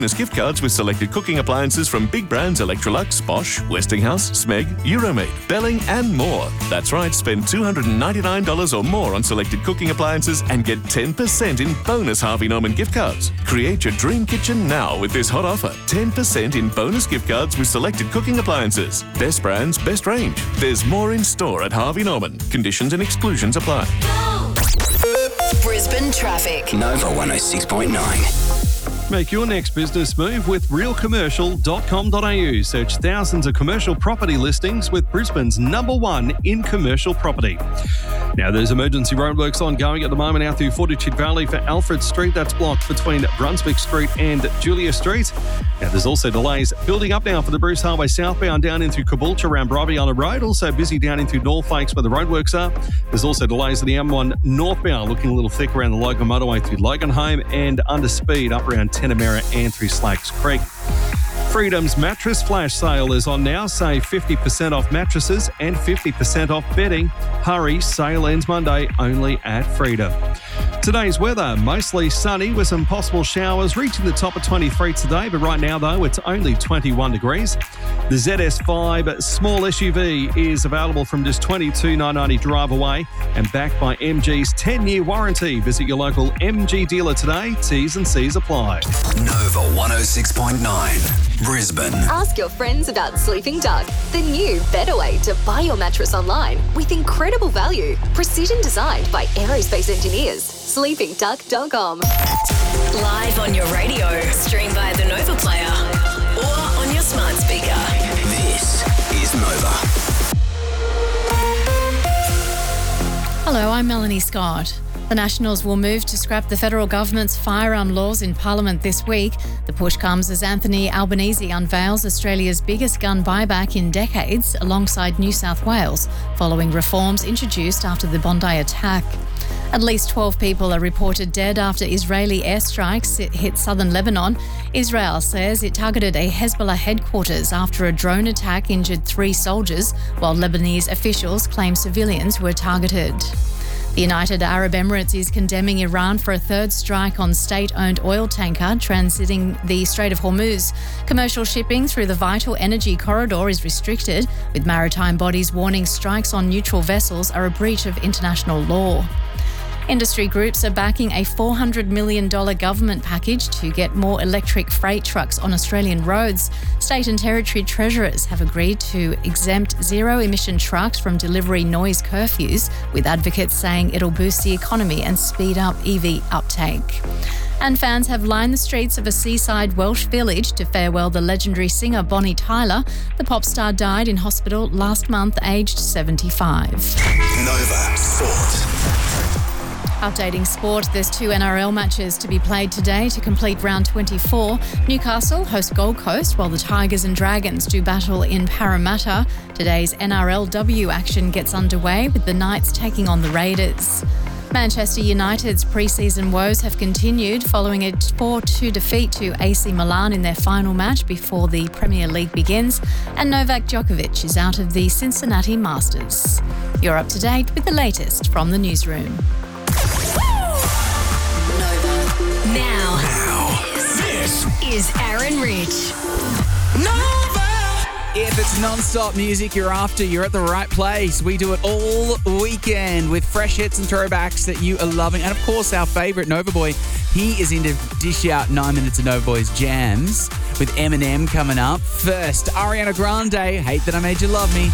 bonus gift cards with selected cooking appliances from big brands Electrolux, Bosch, Westinghouse, Smeg, Euromade, Belling and more. That's right, spend $299 or more on selected cooking appliances and get 10% in bonus Harvey Norman gift cards. Create your dream kitchen now with this hot offer. 10% in bonus gift cards with selected cooking appliances. Best brands, best range. There's more in store at Harvey Norman. Conditions and exclusions apply. Brisbane traffic. Nova 106.9. Make your next business move with realcommercial.com.au. Search thousands of commercial property listings with Brisbane's #1 in commercial property. Now, there's emergency roadworks ongoing at the moment out through Fortitude Valley for Alfred Street. That's blocked between Brunswick Street and Julia Street. Now, there's also delays building up now for the Bruce Highway southbound down in through Caboolture around Braviana Road. Also busy down in through Norfolk where the roadworks are. There's also delays in the M1 northbound, looking a little thick around the Logan motorway through Loganholme and under speed up around Tenamera and through Slacks Creek. Freedom's mattress flash sale is on now. Save 50% off mattresses and 50% off bedding. Hurry, sale ends Monday only at Freedom. Today's weather, mostly sunny with some possible showers reaching the top of 23 today, but right now though it's only 21 degrees. The ZS5 small SUV is available from just $22,990 drive away and backed by MG's 10-year warranty. Visit your local MG dealer today. T's and C's apply. Nova 106.9. Brisbane. Ask your friends about Sleeping Duck, the new, better way to buy your mattress online with incredible value. Precision designed by aerospace engineers. SleepingDuck.com. Live on your radio, stream via the Nova Player or on your smart speaker. This is Nova. Hello, I'm Melanie Scott. The Nationals will move to scrap the federal government's firearm laws in Parliament this week. The push comes as Anthony Albanese unveils Australia's biggest gun buyback in decades alongside New South Wales, following reforms introduced after the Bondi attack. At least 12 people are reported dead after Israeli airstrikes hit southern Lebanon. Israel says it targeted a Hezbollah headquarters after a drone attack injured 3 soldiers, while Lebanese officials claim civilians were targeted. The United Arab Emirates is condemning Iran for a third strike on state-owned oil tanker transiting the Strait of Hormuz. Commercial shipping through the vital energy corridor is restricted, with maritime bodies warning strikes on neutral vessels are a breach of international law. Industry groups are backing a $400 million government package to get more electric freight trucks on Australian roads. State and territory treasurers have agreed to exempt zero-emission trucks from delivery noise curfews, with advocates saying it'll boost the economy and speed up EV uptake. And fans have lined the streets of a seaside Welsh village to farewell the legendary singer Bonnie Tyler. The pop star died in hospital last month, aged 75. Nova Sport. Updating sport, there's 2 NRL matches to be played today to complete round 24. Newcastle host Gold Coast while the Tigers and Dragons do battle in Parramatta. Today's NRLW action gets underway with the Knights taking on the Raiders. Manchester United's pre-season woes have continued following a 4-2 defeat to AC Milan in their final match before the Premier League begins, and Novak Djokovic is out of the Cincinnati Masters. You're up to date with the latest from the newsroom. Now, this is Aaron Rich. Nova! If it's non-stop music you're after, you're at the right place. We do it all weekend with fresh hits and throwbacks that you are loving. And of course, our favourite Nova Boy, he is in to dish out 9 minutes of Nova Boy's jams with Eminem coming up. First, Ariana Grande, Hate That I Made You Love Me.